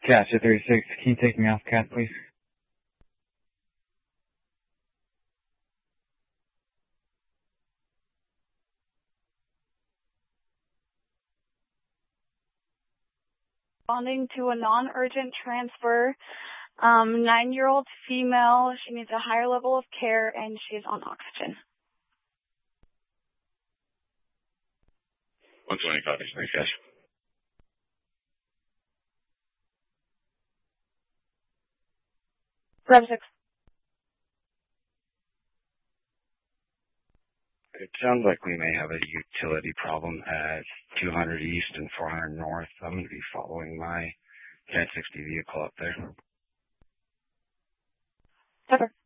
Cat 236, can you take me off Cat, please? Responding to a non-urgent transfer. 9-year-old female. She needs a higher level of care, and she is on oxygen. 120 copies. Thanks, guys. Rev 6. It sounds like we may have a utility problem at 200 East and 400 North. I'm going to be following my Cat 60 vehicle up there. Cover.